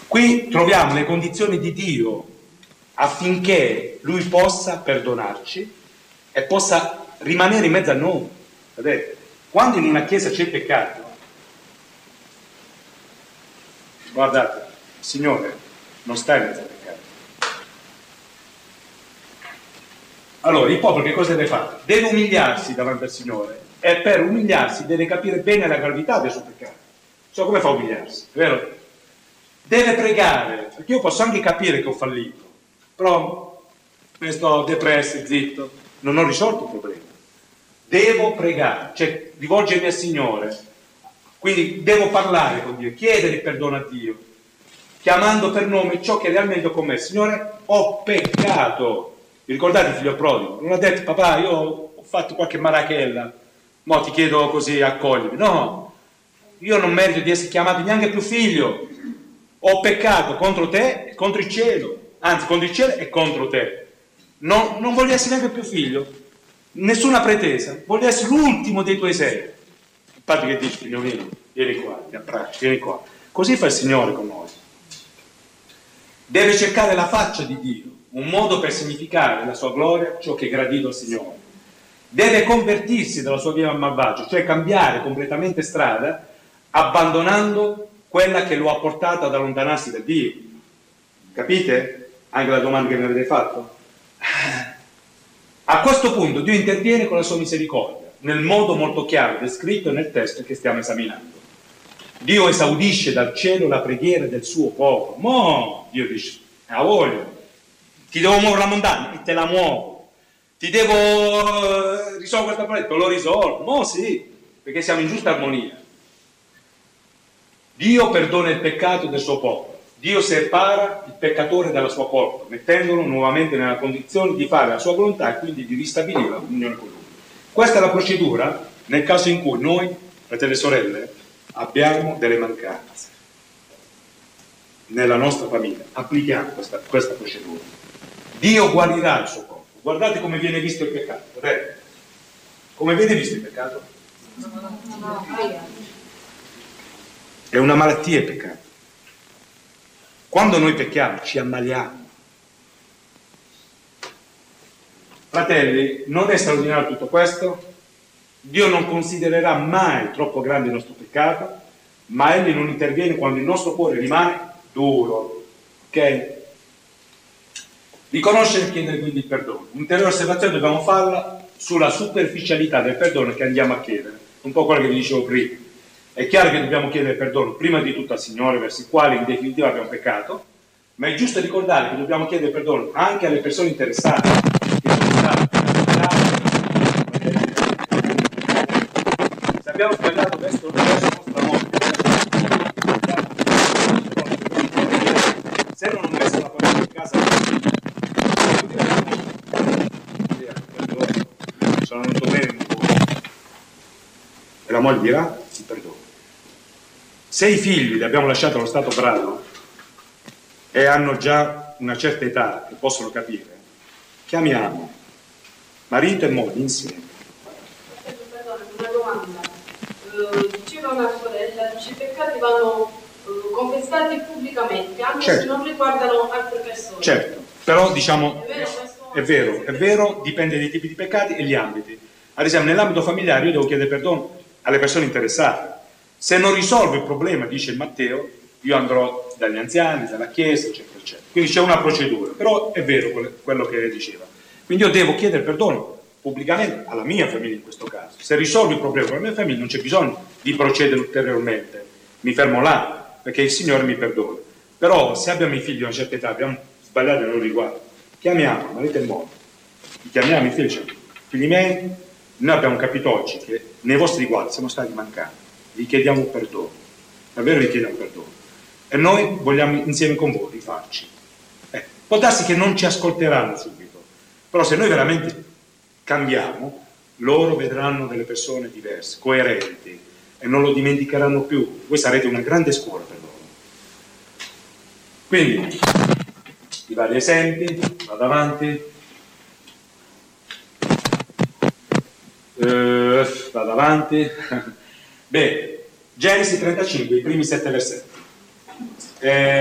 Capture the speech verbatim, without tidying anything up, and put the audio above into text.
Qui troviamo le condizioni di Dio affinché Lui possa perdonarci e possa rimanere in mezzo a noi. Vedete? Quando in una chiesa c'è peccato, guardate, il Signore non sta in mezzo al peccato. Allora, il popolo che cosa deve fare? Deve umiliarsi davanti al Signore e per umiliarsi deve capire bene la gravità del suo peccato. So come fa a umiliarsi, vero? Deve pregare, perché io posso anche capire che ho fallito, però mi sto depresso, zitto, non ho risolto il problema. Devo pregare, cioè rivolgermi al Signore, quindi devo parlare con Dio, chiedere il perdono a Dio, chiamando per nome ciò che realmente ho commesso. Signore, ho peccato. Vi ricordate il figlio prodigo? Non ha detto, papà, io ho fatto qualche marachella, mo ti chiedo così, accoglimi. No, io non merito di essere chiamato neanche più figlio. Ho peccato contro te e contro il cielo, anzi contro il cielo e contro te. Non, non voglio essere neanche più figlio, nessuna pretesa, voglio essere l'ultimo dei tuoi sei. Il padre che dice, figlio mio, vieni qua, ti abbraccio, vieni qua. Così fa il Signore con noi. Deve cercare la faccia di Dio, un modo per significare la sua gloria, ciò che è gradito al Signore. Deve convertirsi dalla sua via malvagia, cioè cambiare completamente strada, abbandonando quella che lo ha portato ad allontanarsi da Dio. Capite? Anche la domanda che mi avete fatto? A questo punto Dio interviene con la sua misericordia, nel modo molto chiaro descritto nel testo che stiamo esaminando. Dio esaudisce dal cielo la preghiera del suo popolo. Mo, Dio dice, a voglia, ti devo muovere la montagna, e te la muovo. Ti devo uh, risolvere questo problema, lo risolvo. Mo sì, perché siamo in giusta armonia. Dio perdona il peccato del suo popolo. Dio separa il peccatore dalla sua colpa, mettendolo nuovamente nella condizione di fare la sua volontà e quindi di ristabilire la comunione con lui. Questa è la procedura nel caso in cui noi, fratelli e sorelle, abbiamo delle mancanze nella nostra famiglia. Applichiamo questa, questa procedura. Dio guarirà il suo popolo. Guardate come viene visto il peccato. Vedete? Come viene visto il peccato? È una malattia il peccato. Quando noi pecchiamo ci ammaliamo. Fratelli, non è straordinario tutto questo? Dio non considererà mai troppo grande il nostro peccato, ma Egli non interviene quando il nostro cuore rimane duro. Ok? Riconoscere e chiedere quindi il perdono. Un'ulteriore osservazione dobbiamo farla sulla superficialità del perdono che andiamo a chiedere. Un po' quello che vi dicevo prima. È chiaro che dobbiamo chiedere perdono prima di tutto al Signore, verso il quale in definitiva abbiamo peccato, ma è giusto ricordare che dobbiamo chiedere perdono anche alle persone interessate, che sono state se abbiamo sbagliato verso la nostra morte, se non ho messo la famiglia in casa, sono venuto bene un po', e la moglie dirà si perdona. Se i figli li abbiamo lasciati allo stato brado e hanno già una certa età che possono capire, chiamiamo marito e moglie insieme. Perdone, una domanda. Uh, diceva una sorella, dice i peccati vanno uh, confessati pubblicamente, anche certo. Se non riguardano altre persone. Certo, però diciamo, è vero, questo è vero, è vero, dipende dai tipi di peccati e gli ambiti. Ad esempio, nell'ambito familiare io devo chiedere perdono alle persone interessate. Se non risolvo il problema, dice Matteo, io andrò dagli anziani, dalla chiesa, eccetera, eccetera. Quindi c'è una procedura, però è vero quello che diceva. Quindi io devo chiedere perdono pubblicamente alla mia famiglia in questo caso. Se risolvo il problema con la mia famiglia non c'è bisogno di procedere ulteriormente, mi fermo là, perché il Signore mi perdona. Però se abbiamo i figli di una certa età, abbiamo sbagliato nei loro riguardi, chiamiamo marito e moglie, chiamiamo i figli, cioè, figli miei, noi abbiamo capito oggi che nei vostri riguardi siamo stati mancanti. Vi chiediamo perdono, davvero vi chiediamo perdono, e noi vogliamo insieme con voi rifarci. Eh, può darsi che non ci ascolteranno subito, però se noi veramente cambiamo, loro vedranno delle persone diverse, coerenti, e non lo dimenticheranno più. Voi sarete una grande scuola per loro. Quindi, i vari esempi, vado avanti, uh, vado avanti. Bene, Genesi trentacinque, i primi sette versetti. Eh,